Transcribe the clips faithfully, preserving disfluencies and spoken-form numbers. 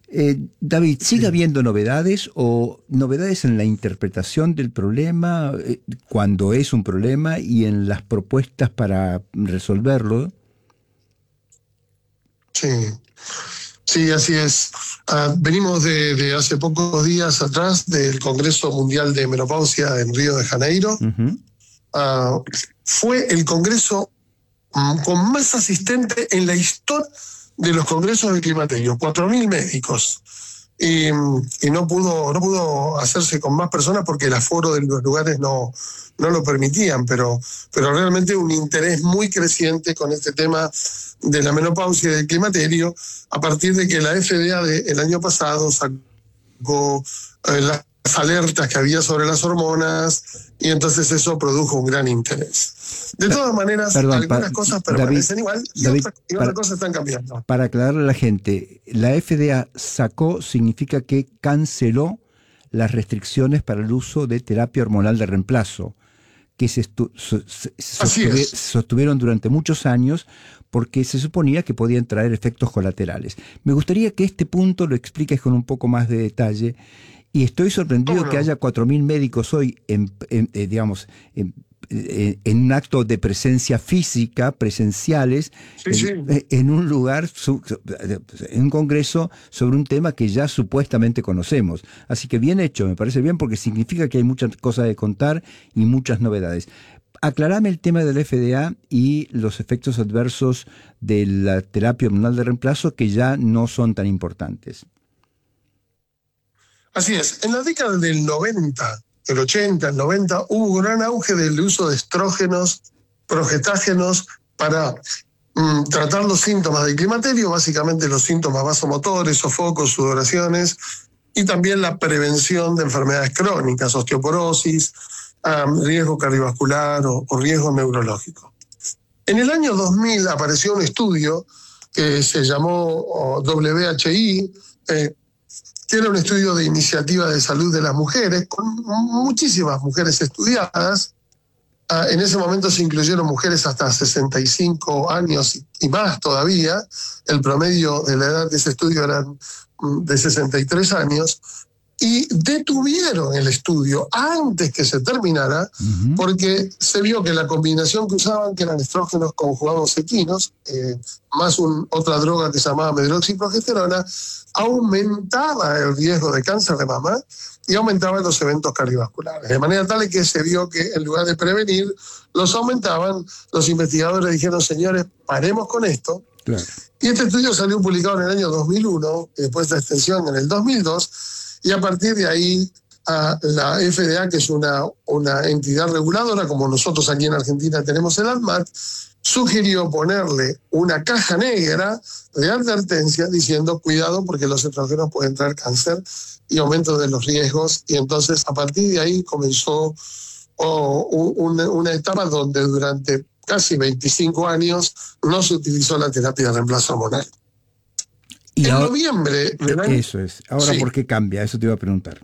Eh, David, ¿sigue Sí. habiendo novedades o novedades en la interpretación del problema eh, cuando es un problema y en las propuestas para resolverlo? Sí, sí, así es. Ah, venimos de, de hace pocos días atrás del Congreso Mundial de Menopausia en Río de Janeiro. Ujú. Ah, fue el congreso mm, con más asistentes en la historia de los congresos de climaterio, cuatro mil médicos. Y, y no pudo no pudo hacerse con más personas porque el aforo de los lugares no, no lo permitían, pero, pero realmente un interés muy creciente con este tema de la menopausia y del climaterio, a partir de que la F D A de, el año pasado sacó eh, las alertas que había sobre las hormonas, y entonces eso produjo un gran interés. De todas maneras, Perdón, algunas pa- cosas David, permanecen igual y, David, otras, y para, otras cosas están cambiando. para aclararle a la gente, la F D A sacó significa que canceló las restricciones para el uso de terapia hormonal de reemplazo, que se, estu- so- se- Así sostuvi- es. sostuvieron durante muchos años porque se suponía que podían traer efectos colaterales. Me gustaría que este punto lo expliques con un poco más de detalle, y estoy sorprendido ¿Cómo que no? haya cuatro mil médicos hoy en, en, eh, digamos, en, en, en un acto de presencia física, presenciales, Sí, en, sí. en un lugar, su- en un congreso sobre un tema que ya supuestamente conocemos. Así que bien hecho, me parece bien, porque significa que hay muchas cosas de contar y muchas novedades. Aclarame el tema del F D A y los efectos adversos de la terapia hormonal de reemplazo, que ya no son tan importantes. Así es. En la década del noventa, el ochenta, el noventa, hubo un gran auge del uso de estrógenos, progestágenos, para mm, tratar los síntomas del climaterio, básicamente los síntomas vasomotores, sofocos, sudoraciones, y también la prevención de enfermedades crónicas, osteoporosis, um, riesgo cardiovascular o, o riesgo neurológico. En el año dos mil apareció un estudio que se llamó oh, W H I, eh, que era un estudio de iniciativa de salud de las mujeres, con muchísimas mujeres estudiadas. Ah, en ese momento se incluyeron mujeres hasta sesenta y cinco años y más todavía. El promedio de la edad de ese estudio era de sesenta y tres años. Y detuvieron el estudio antes que se terminara, Uh-huh. porque se vio que la combinación que usaban, que eran estrógenos conjugados equinos, eh, más un, otra droga que se llamaba medroxiprogesterona, aumentaba el riesgo de cáncer de mama y aumentaba los eventos cardiovasculares. De manera tal que se vio que en lugar de prevenir, los aumentaban. Los investigadores dijeron, señores, paremos con esto. Claro. Y este estudio salió publicado en el año dos mil uno, y después de extensión en el dos mil dos, y a partir de ahí a la F D A, que es una, una entidad reguladora, como nosotros aquí en Argentina tenemos el ANMAT, sugirió ponerle una caja negra de advertencia diciendo cuidado porque los estrógenos pueden traer cáncer y aumento de los riesgos. Y entonces a partir de ahí comenzó oh, una, una etapa donde durante casi veinticinco años no se utilizó la terapia de reemplazo hormonal. Y en ahora, noviembre del año, eso es. Ahora, sí. ¿por qué cambia? Eso te iba a preguntar.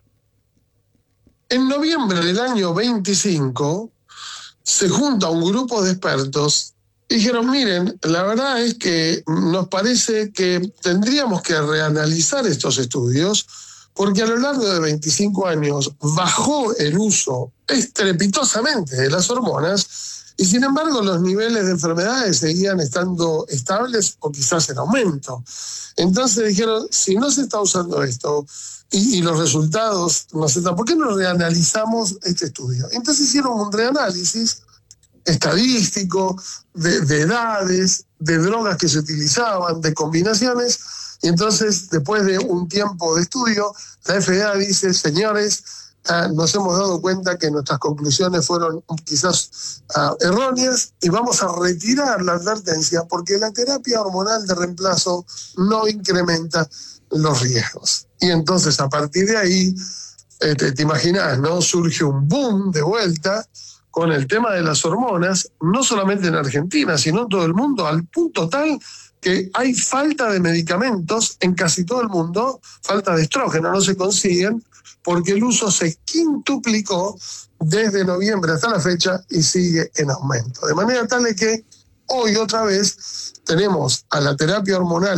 En noviembre del año veinticinco se junta un grupo de expertos y dijeron, miren, la verdad es que nos parece que tendríamos que reanalizar estos estudios porque a lo largo de veinticinco años bajó el uso estrepitosamente de las hormonas y sin embargo los niveles de enfermedades seguían estando estables o quizás en aumento. Entonces dijeron, si no se está usando esto y, y los resultados no se están, ¿por qué no reanalizamos este estudio? Entonces hicieron un reanálisis estadístico de, de edades, de drogas que se utilizaban, de combinaciones, y entonces después de un tiempo de estudio, la F D A dice, señores, Uh, nos hemos dado cuenta que nuestras conclusiones fueron quizás uh, erróneas y vamos a retirar la advertencia porque la terapia hormonal de reemplazo no incrementa los riesgos. Y entonces a partir de ahí, eh, te, te imaginas, ¿no? Surge un boom de vuelta con el tema de las hormonas, no solamente en Argentina, sino en todo el mundo, al punto tal que hay falta de medicamentos en casi todo el mundo, falta de estrógeno, no se consiguen, porque el uso se quintuplicó desde noviembre hasta la fecha y sigue en aumento. De manera tal que hoy otra vez tenemos a la terapia hormonal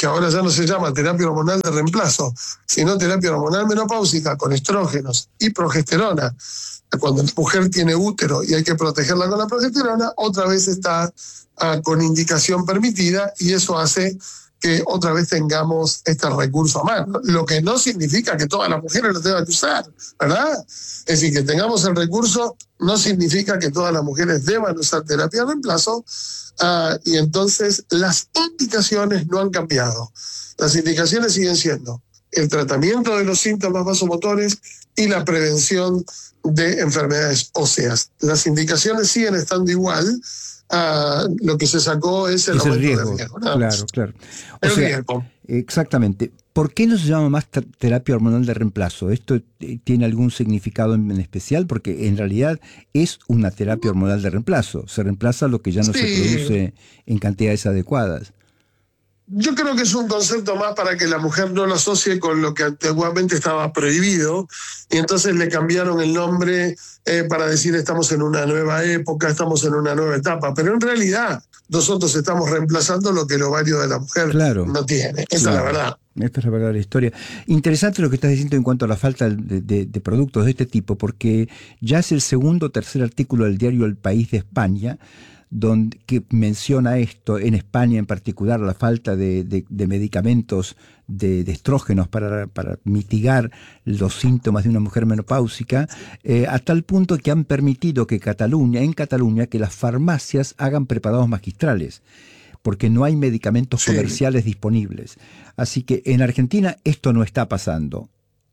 que ahora ya no se llama terapia hormonal de reemplazo, sino terapia hormonal menopáusica con estrógenos y progesterona, cuando la mujer tiene útero y hay que protegerla con la progesterona, otra vez está uh, con indicación permitida, y eso hace que otra vez tengamos este recurso a mano, lo que no significa que todas las mujeres lo tengan que usar, ¿verdad? Es decir, que tengamos el recurso no significa que todas las mujeres deban usar terapia de reemplazo, uh, y entonces las indicaciones no han cambiado. Las indicaciones siguen siendo el tratamiento de los síntomas vasomotores y la prevención de enfermedades óseas. Las indicaciones siguen estando igual. Uh, lo que se sacó es el es aumento el riesgo, de riesgo. claro, claro. O el sea, riesgo. Exactamente. ¿Por qué no se llama más terapia hormonal de reemplazo? ¿Esto tiene algún significado en especial? Porque en realidad es una terapia hormonal de reemplazo. Se reemplaza lo que ya no Sí. se produce en cantidades adecuadas. Yo creo que es un concepto más para que la mujer no lo asocie con lo que antiguamente estaba prohibido, y entonces le cambiaron el nombre eh, para decir estamos en una nueva época, estamos en una nueva etapa, pero en realidad nosotros estamos reemplazando lo que el ovario de la mujer Claro. no tiene. Esa Claro. es la verdad. Esta es la verdadera historia. Interesante lo que estás diciendo en cuanto a la falta de, de, de productos de este tipo, porque ya es el segundo o tercer artículo del diario El País de España donde, que menciona esto, en España en particular, la falta de, de, de medicamentos de, de estrógenos para, para mitigar los síntomas de una mujer menopáusica, eh, a tal punto que han permitido que Cataluña, en Cataluña, que las farmacias hagan preparados magistrales, porque no hay medicamentos Sí. comerciales disponibles. Así que en Argentina esto no está pasando.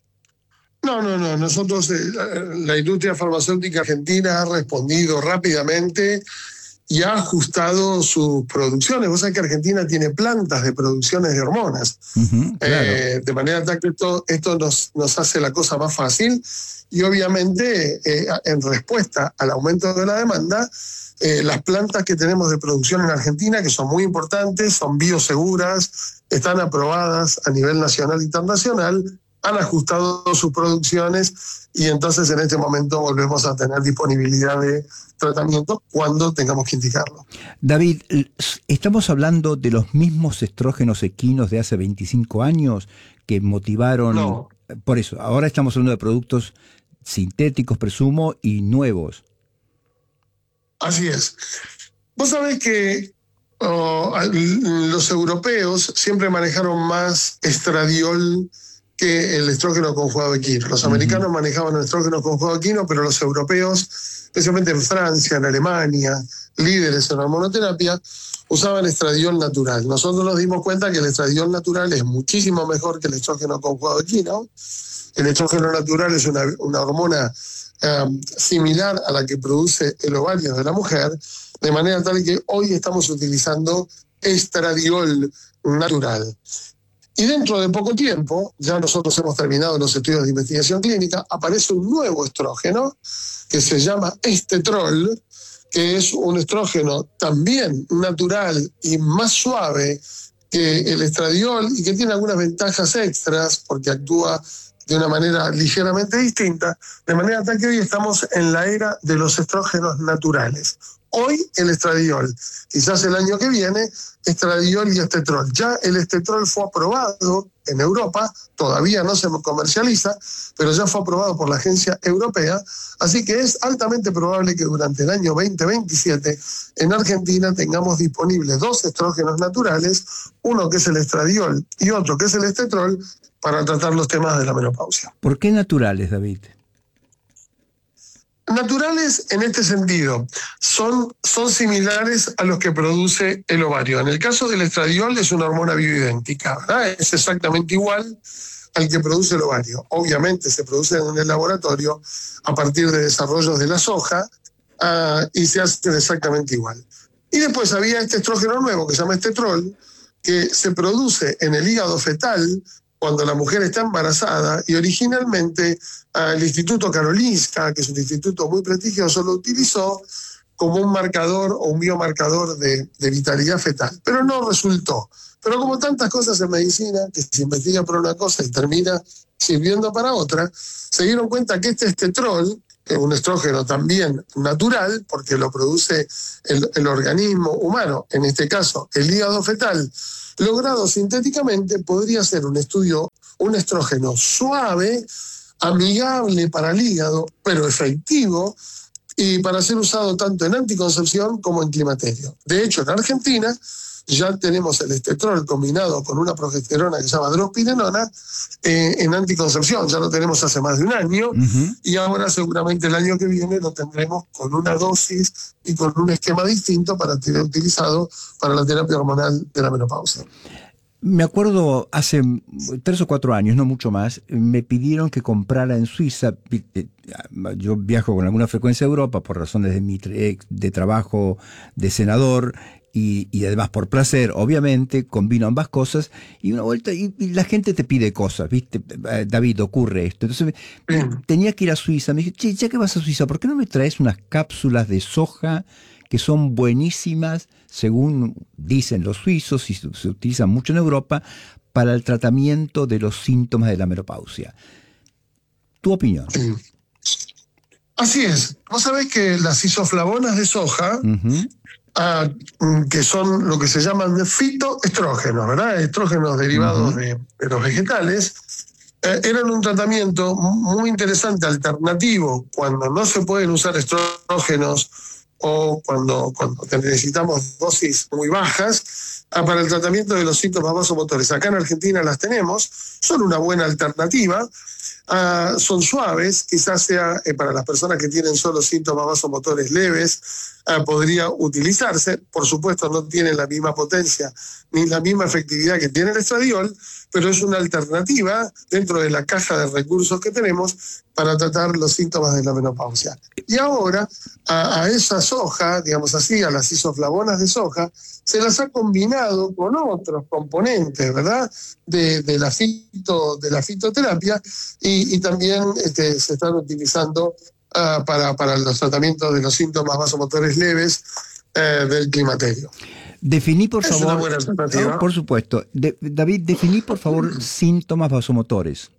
No, no, no. Nosotros, eh, la, la industria farmacéutica argentina ha respondido rápidamente y ha ajustado sus producciones. Vos sabés que Argentina tiene plantas de producciones de hormonas. Uh-huh, claro. Eh, de manera tal que esto, esto nos, nos hace la cosa más fácil, y obviamente eh, en respuesta al aumento de la demanda, eh, las plantas que tenemos de producción en Argentina, que son muy importantes, son bioseguras, están aprobadas a nivel nacional e internacional, han ajustado sus producciones, y entonces en este momento volvemos a tener disponibilidad de tratamiento cuando tengamos que indicarlo. David, ¿estamos hablando de los mismos estrógenos equinos de hace veinticinco años que motivaron? No. Por eso, ahora estamos hablando de productos sintéticos, presumo, y nuevos. Así es. Vos sabés que oh, los europeos siempre manejaron más estradiol que el estrógeno conjugado equino. Los uh-huh. americanos manejaban el estrógeno conjugado equino, pero los europeos, especialmente en Francia, en Alemania, líderes en hormonoterapia, usaban estradiol natural. Nosotros nos dimos cuenta que el estradiol natural es muchísimo mejor que el estrógeno conjugado equino. El estrógeno natural es una, una hormona um, similar a la que produce el ovario de la mujer, de manera tal que hoy estamos utilizando estradiol natural. Y dentro de poco tiempo, ya nosotros hemos terminado los estudios de investigación clínica, aparece un nuevo estrógeno que se llama estetrol, que es un estrógeno también natural y más suave que el estradiol, y que tiene algunas ventajas extras porque actúa de una manera ligeramente distinta, de manera tal que hoy estamos en la era de los estrógenos naturales. Hoy el estradiol, quizás el año que viene, estradiol y estetrol. Ya el estetrol fue aprobado en Europa, todavía no se comercializa, pero ya fue aprobado por la agencia europea, así que es altamente probable que durante el año veinte veintisiete en Argentina tengamos disponibles dos estrógenos naturales, uno que es el estradiol y otro que es el estetrol, para tratar los temas de la menopausia. ¿Por qué naturales, David? Naturales en este sentido, son, son similares a los que produce el ovario. En el caso del estradiol es una hormona bioidéntica, ¿verdad? Es exactamente igual al que produce el ovario. Obviamente se produce en el laboratorio a partir de desarrollos de la soja uh, y se hacen exactamente igual. Y después había este estrógeno nuevo que se llama estetrol, que se produce en el hígado fetal cuando la mujer está embarazada, y originalmente uh, el Instituto Karolinska, que es un instituto muy prestigioso, lo utilizó como un marcador o un biomarcador de, de vitalidad fetal, pero no resultó. Pero como tantas cosas en medicina, que se investiga por una cosa y termina sirviendo para otra, se dieron cuenta que este estetrol un estrógeno también natural, porque lo produce el, el organismo humano, en este caso el hígado fetal, logrado sintéticamente, podría ser un estudio, un estrógeno suave, amigable para el hígado, pero efectivo, y para ser usado tanto en anticoncepción como en climaterio. De hecho, en Argentina ya tenemos el estetrol combinado con una progesterona que se llama drospirenona eh, en anticoncepción. Ya lo tenemos hace más de un año, uh-huh. y ahora seguramente el año que viene lo tendremos con una dosis y con un esquema distinto para ser utilizado para la terapia hormonal de la menopausia. Me acuerdo hace tres o cuatro años, no mucho más, me pidieron que comprara en Suiza. Yo viajo con alguna frecuencia a Europa por razones de mi de trabajo de senador y, y además por placer, obviamente, combino ambas cosas y una vuelta y, y la gente te pide cosas, ¿viste? David, ocurre esto. Entonces mm. tenía que ir a Suiza. Me dije, che, ya que vas a Suiza, ¿por qué no me traes unas cápsulas de soja que son buenísimas, según dicen los suizos y se utilizan mucho en Europa, para el tratamiento de los síntomas de la menopausia? ¿Tu opinión? Sí. Así es. Vos sabés que las isoflavonas de soja, uh-huh. uh, que son lo que se llaman fitoestrógenos, ¿verdad? Estrógenos derivados uh-huh. de, de los vegetales, eh, eran un tratamiento muy interesante, alternativo, cuando no se pueden usar estrógenos o cuando, cuando necesitamos dosis muy bajas, para el tratamiento de los síntomas vasomotores. Acá en Argentina las tenemos, son una buena alternativa, uh, son suaves, quizás sea eh, para las personas que tienen solo síntomas vasomotores leves, uh, podría utilizarse. Por supuesto no tienen la misma potencia ni la misma efectividad que tiene el estradiol, pero es una alternativa dentro de la caja de recursos que tenemos para tratar los síntomas de la menopausia. Y ahora, a, a esa soja, digamos así, a las isoflavonas de soja, se las ha combinado con otros componentes, ¿verdad?, de, de, la, fito, de la fitoterapia, y, y también este, se están utilizando uh, para, para los tratamientos de los síntomas vasomotores leves uh, del climaterio. Definí, por es favor. Una buena alternativa. Oh, por supuesto. De, David, definí, por favor, síntomas vasomotores.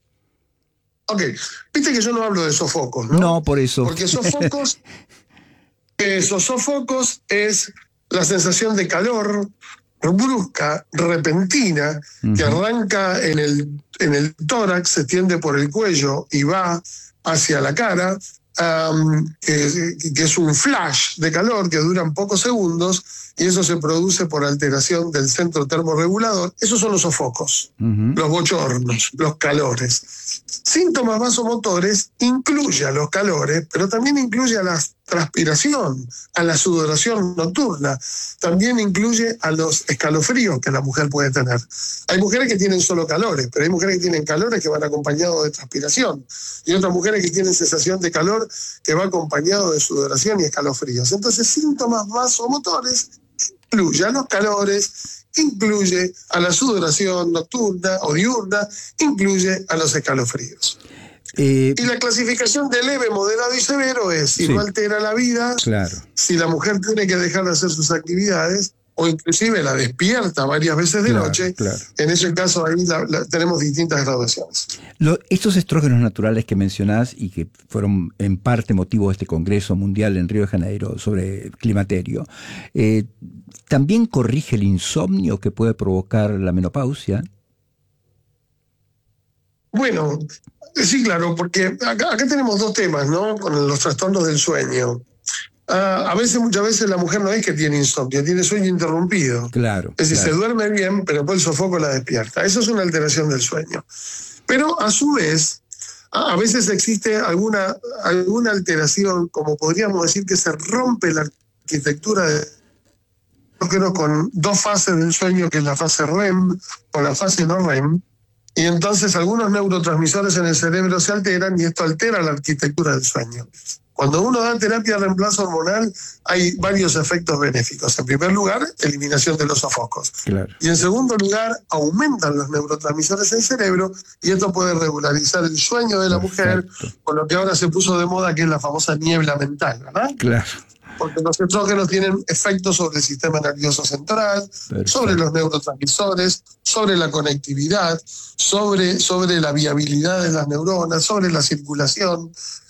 Ok, viste que yo no hablo de sofocos, ¿no? No, por eso. Porque sofocos, esos sofocos es la sensación de calor brusca, repentina, uh-huh. que arranca en el, en el tórax, se tiende por el cuello y va hacia la cara, um, que, que es un flash de calor que duran pocos segundos, y eso se produce por alteración del centro termorregulador. Esos son los sofocos, uh-huh. los bochornos, los calores. Síntomas vasomotores incluye a los calores, pero también incluye a la transpiración, a la sudoración nocturna, también incluye a los escalofríos que la mujer puede tener. Hay mujeres que tienen solo calores, pero hay mujeres que tienen calores que van acompañados de transpiración, y otras mujeres que tienen sensación de calor que va acompañado de sudoración y escalofríos. Entonces, síntomas vasomotores incluye a los calores, incluye a la sudoración nocturna o diurna, incluye a los escalofríos. Eh, y la clasificación de leve, moderado y severo es si sí. no altera la vida, claro. si la mujer tiene que dejar de hacer sus actividades o inclusive la despierta varias veces de claro, noche, claro. en ese caso ahí la, la, tenemos distintas graduaciones. Lo, estos estrógenos naturales que mencionás y que fueron en parte motivo de este Congreso Mundial en Río de Janeiro sobre climaterio, eh, ¿también corrige el insomnio que puede provocar la menopausia? Bueno, sí, claro, porque acá, acá tenemos dos temas, ¿no? Con los trastornos del sueño. Uh, a veces, muchas veces la mujer no es que tiene insomnio, tiene sueño interrumpido. Claro. Es decir, claro. se duerme bien, pero después el sofoco la despierta. Eso es una alteración del sueño. Pero a su vez, a, a veces existe alguna, alguna alteración, como podríamos decir que se rompe la arquitectura de con dos fases del sueño, que es la fase R E M o la fase no R E M, y entonces algunos neurotransmisores en el cerebro se alteran y esto altera la arquitectura del sueño. Cuando uno da terapia de reemplazo hormonal, hay varios efectos benéficos. En primer lugar, eliminación de los sofocos. Claro. Y en segundo lugar, aumentan los neurotransmisores en el cerebro y esto puede regularizar el sueño de la Perfecto. mujer, con lo que ahora se puso de moda, que es la famosa niebla mental, ¿verdad? Claro. Porque los estrógenos tienen efectos sobre el sistema nervioso central, Perfecto. sobre los neurotransmisores, sobre la conectividad, sobre, sobre la viabilidad de las neuronas, sobre la circulación.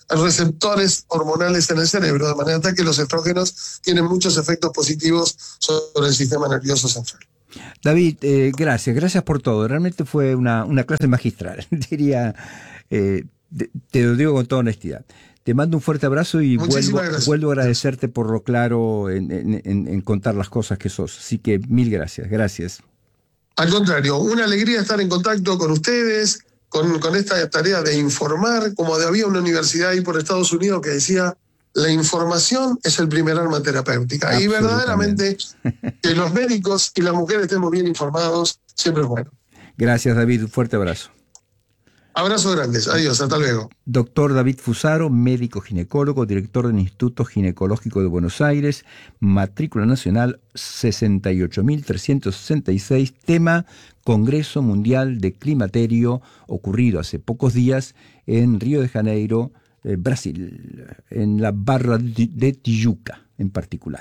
receptores hormonales en el cerebro, de manera tal que los estrógenos tienen muchos efectos positivos sobre el sistema nervioso central. David, eh, gracias, gracias por todo. Realmente fue una, una clase magistral, diría, eh, te, te lo digo con toda honestidad. Te mando un fuerte abrazo y vuelvo, vuelvo a agradecerte por lo claro en, en, en, en contar las cosas que sos. Así que mil gracias, gracias. Al contrario, una alegría estar en contacto con ustedes, con, con esta tarea de informar, como había una universidad ahí por Estados Unidos que decía, la información es el primer arma terapéutica. Y verdaderamente que los médicos y las mujeres estemos bien informados siempre es bueno. Gracias, David, un fuerte abrazo. Abrazos grandes, adiós, hasta luego. Doctor David Fusaro, médico ginecólogo, director del Instituto Ginecológico de Buenos Aires, matrícula nacional sesenta y ocho mil trescientos sesenta y seis, tema Congreso Mundial de Climaterio, ocurrido hace pocos días en Río de Janeiro, eh, Brasil, en la Barra de Tijuca en particular.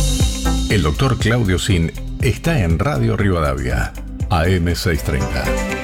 El doctor Claudio Zin está en Radio Rivadavia, A M seiscientos treinta.